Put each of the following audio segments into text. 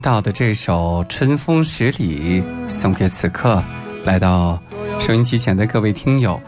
到的这首《春风十里》送给此刻来到收音机前的各位听友。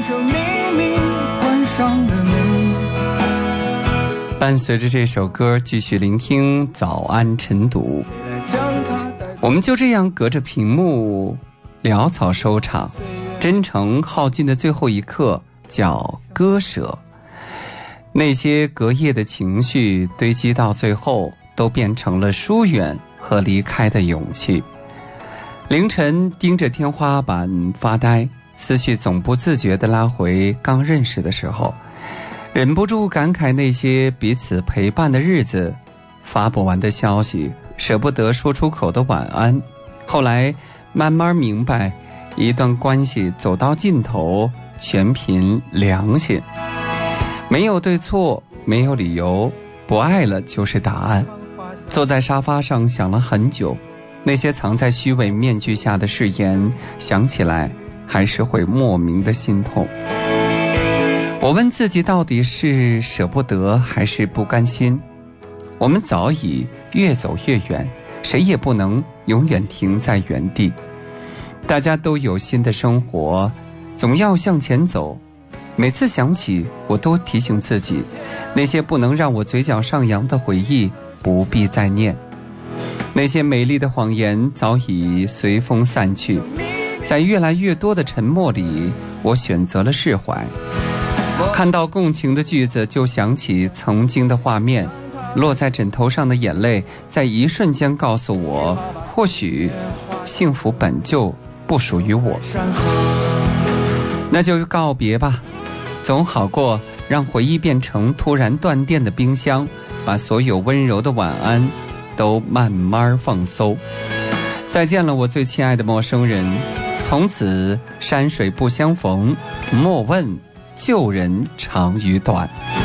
伴随着这首歌继续聆听早安晨读，我们就这样隔着屏幕潦草收场。真诚耗尽的最后一刻叫割舍，那些隔夜的情绪堆积到最后都变成了疏远和离开的勇气。凌晨盯着天花板发呆，思绪总不自觉地拉回刚认识的时候，忍不住感慨那些彼此陪伴的日子，发不完的消息，舍不得说出口的晚安。后来慢慢明白，一段关系走到尽头全凭良心，没有对错，没有理由，不爱了就是答案。坐在沙发上想了很久，那些藏在虚伪面具下的誓言，想起来还是会莫名的心痛。我问自己，到底是舍不得还是不甘心？我们早已越走越远，谁也不能永远停在原地。大家都有新的生活，总要向前走。每次想起，我都提醒自己，那些不能让我嘴角上扬的回忆不必再念，那些美丽的谎言早已随风散去。在越来越多的沉默里，我选择了释怀。看到共情的句子，就想起曾经的画面，落在枕头上的眼泪在一瞬间告诉我，或许幸福本就不属于我，那就告别吧，总好过让回忆变成突然断电的冰箱，把所有温柔的晚安都慢慢放馊。再见了，我最亲爱的陌生人，从此山水不相逢，莫问旧人长与短。